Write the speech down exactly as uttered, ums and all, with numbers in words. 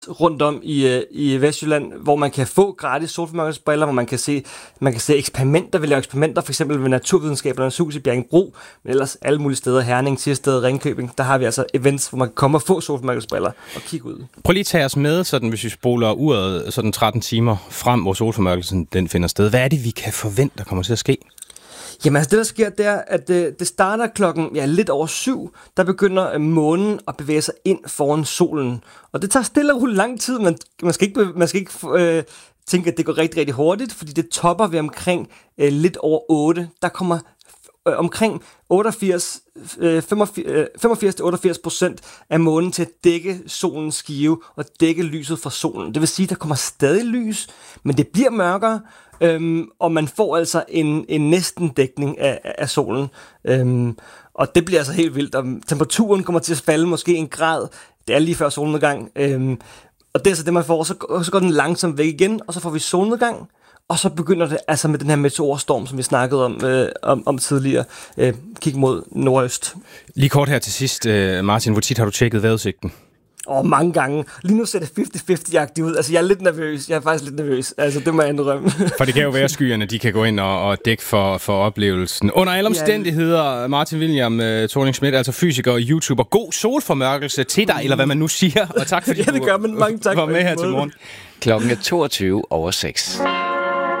rundt om i, i Vestjylland, hvor man kan få gratis solformørkelsesbriller, hvor man kan se, man kan se eksperimenter, vi laver eksperimenter, for eksempel ved Naturvidenskabernes Hus i Bjerringbro, men ellers alle mulige steder, Herning, Thisted, Ringkøbing, der har vi altså events, hvor man kan komme og få solformørkelsesbriller og kigge ud. Prøv lige at tage os med, sådan, hvis vi spoler uret sådan tretten timer frem, hvor solformørkelsen den finder sted. Hvad er det, vi kan forvente, der kommer til at ske? Jamen altså det, der sker, det er, at det, det starter klokken ja, lidt over syv. Der begynder månen at bevæge sig ind foran solen. Og det tager stille og roligt lang tid. Man, man skal ikke, man skal ikke øh, tænke, at det går rigtig, rigtig hurtigt, fordi det topper ved omkring øh, lidt over otte. Der kommer øh, omkring otteogfirs, øh, femogfirs til otteogfirs procent af månen til at dække solens skive og dække lyset fra solen. Det vil sige, at der kommer stadig lys, men det bliver mørkere. Øhm, og man får altså en, en næsten dækning af, af solen. Øhm, og det bliver altså helt vildt. Og temperaturen kommer til at falde måske en grad. Det er lige før solnedgang. Øhm, og det er så det, man får. Så, så går den langsomt væk igen, og så får vi solnedgang. Og så begynder det altså med den her meteorstorm, som vi snakkede om, øh, om, om tidligere. Øh, kig mod nordøst. Lige kort her til sidst, Martin. Hvor tit har du tjekket vejrudsigten? Og mange gange. Lige nu ser det halvtreds halvtreds-agtigt ud. Altså, jeg er lidt nervøs. Jeg er faktisk lidt nervøs. Altså, det må jeg indrømme. For det kan jo være, at skyerne de kan gå ind og, og dække for, for oplevelsen. Under alle omstændigheder, Martin William uh, Thorning-Schmidt, altså fysiker og YouTuber. God solformørkelse til dig, eller hvad man nu siger. Og tak fordi ja, det gør man. Mange tak du var med her til morgen. Klokken er toogtyve over seks.